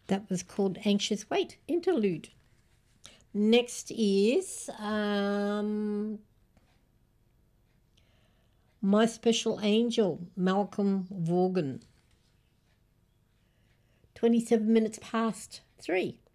That was called Anxious Wait Interlude. Next is My Special Angel, Malcolm Vaughan. 27 minutes past 3.